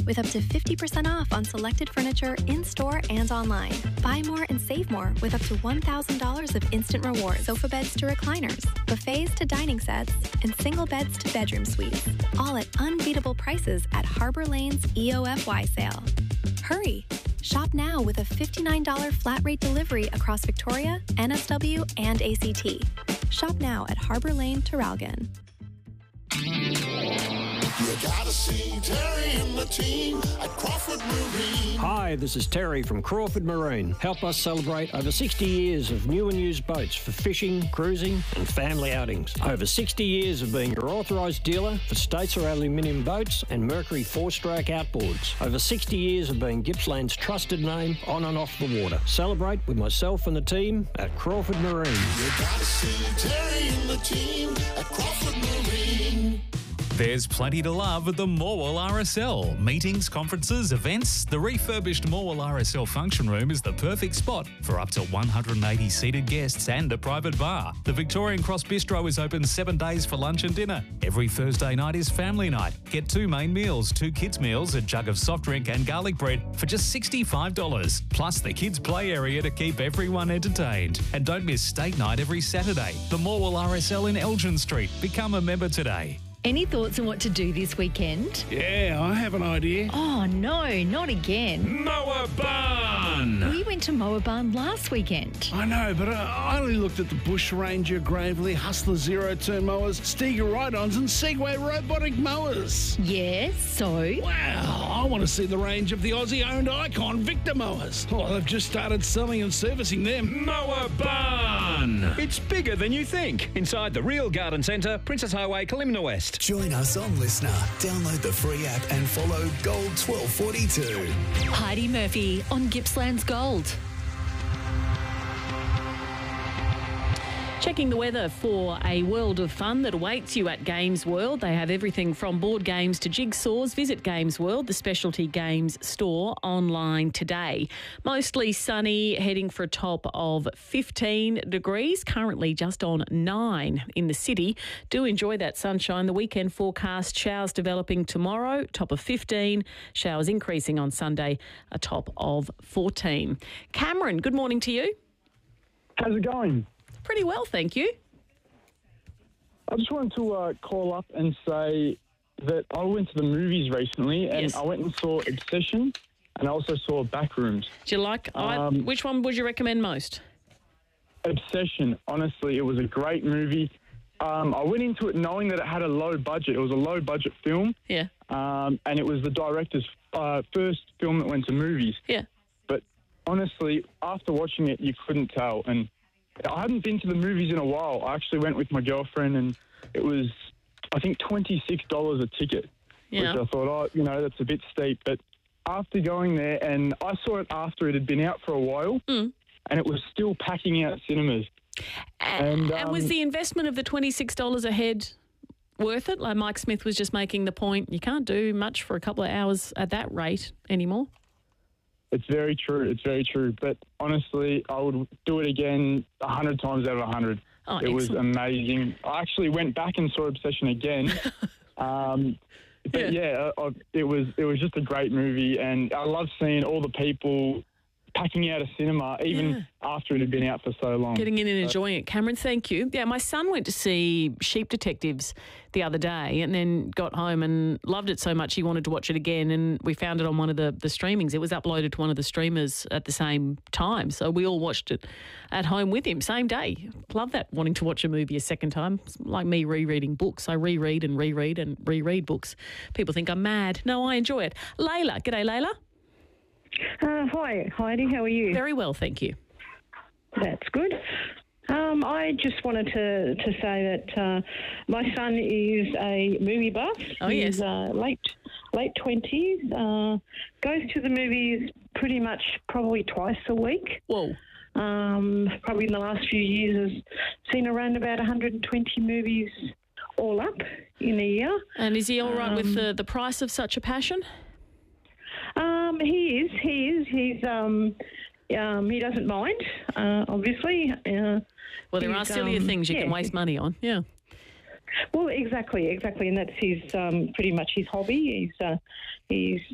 with up to 50% off on selected furniture in-store and online. Buy more and save more with up to $1,000 of instant rewards. Sofa beds to recliners, buffets to dining sets, and single beds to bedroom suites. All at unbeatable prices at Harbour Lane's EOFY sale. Hurry! Shop now with a $59 flat rate delivery across Victoria, NSW, and ACT. Shop now at Harbour Lane, Traralgon. You gotta see Terry and the team at Crawford Marine. Hi, this is Terry from Crawford Marine. Help us celebrate over 60 years of new and used boats for fishing, cruising and family outings. Over 60 years of being your authorised dealer for Statesar aluminium boats and Mercury 4-stroke outboards. Over 60 years of being Gippsland's trusted name on and off the water. Celebrate with myself and the team at Crawford Marine. You gotta see Terry and the team at Crawford Marine. There's plenty to love at the Morwell RSL. Meetings, conferences, events. The refurbished Morwell RSL function room is the perfect spot for up to 180 seated guests and a private bar. The Victorian Cross Bistro is open 7 days for lunch and dinner. Every Thursday night is family night. Get 2 main meals, 2 kids meals, a jug of soft drink and garlic bread for just $65. Plus the kids play area to keep everyone entertained. And don't miss state night every Saturday. The Morwell RSL in Elgin Street. Become a member today. Any thoughts on what to do this weekend? Yeah, I have an idea. Oh, no, not again. Mower Barn! We went to Mower Barn last weekend. I know, but I only looked at the Bush Ranger, Gravely, Hustler zero-turn mowers, Stiga ride-ons and Segway robotic mowers. Yes, so? Wow, I want to see the range of the Aussie-owned icon Victor mowers. Oh, they've just started selling and servicing them. Mower Barn! It's bigger than you think. Inside the Real Garden Centre, Princess Highway, Kalimna West. Join us on Listener. Download the free app and follow Gold 1242. Heidi Murphy on Gippsland's Gold. Checking the weather for a world of fun that awaits you at Games World. They have everything from board games to jigsaws. Visit Games World, the specialty games store, online today. Mostly sunny, heading for a top of 15 degrees, currently just on 9 in the city. Do enjoy that sunshine. The weekend forecast, showers developing tomorrow, top of 15. Showers increasing on Sunday, a top of 14. Cameron, good morning to you. How's it going? Pretty well, thank you. I just wanted to call up and say that I went to the movies recently and Yes. I went and saw Obsession and I also saw Backrooms. Do you like which one would you recommend most? Obsession, honestly, it was a great movie. I went into it knowing that it had a low budget. It was a low-budget film. Yeah. And it was the director's first film that went to movies. Yeah. But honestly, after watching it, you couldn't tell. And I hadn't been to the movies in a while. I actually went with my girlfriend and it was, I think, $26 a ticket, Yeah. which I thought, that's a bit steep. But after going there, and I saw it after it had been out for a while, and it was still packing out cinemas. And was the investment of the $26 a head worth it? Like Mike Smith was just making the point, you can't do much for a couple of hours at that rate anymore. It's very true. It's very true. But honestly, I would do it again 100 times out of 100. Oh, it was excellent. amazing. I actually went back and saw Obsession again. But it was just a great movie, and I love seeing all the people packing out a cinema, even after it had been out for so long. Getting in and enjoying it. Cameron, thank you. Yeah, my son went to see Sheep Detectives the other day and then got home and loved it so much he wanted to watch it again, and we found it on one of the streamings. It was uploaded to one of the streamers at the same time, so we all watched it at home with him, same day. Love that, wanting to watch a movie a second time. It's like me rereading books. I reread and reread books. People think I'm mad. No, I enjoy it. Layla. G'day, Layla. Hi, Heidi. How are you? Very well, thank you. That's good. I just wanted to say that my son is a movie buff. Oh, yes. He's late 20s. Goes to the movies pretty much probably twice a week. Whoa. Probably in the last few years has seen around about 120 movies all up in a year. And is he all right with the price of such a passion? He is. He doesn't mind, obviously. Well, there are sillier things you can waste money on. Yeah. Well, exactly, and that's his pretty much his hobby. He's